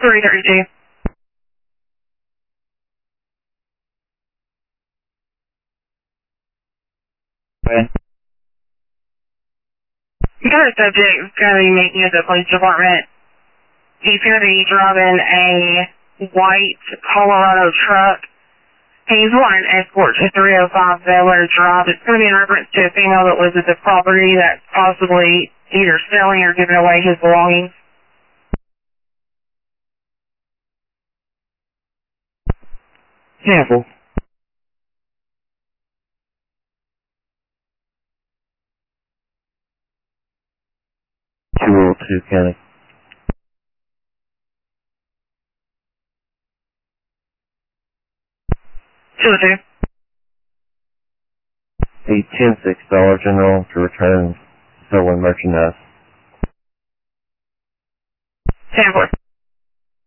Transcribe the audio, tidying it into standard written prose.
332. Okay. You got a subject who's going to be meeting at the police department. He's going to be driving a white Colorado truck. He's wanting an escort to 305 Bel-Air Drive. It's going to be in reference to a female that lives at the property that's possibly either selling or giving away his belongings. Careful. Two County. 202. A 10-6 Dollar General to return stolen merchandise. 10-4.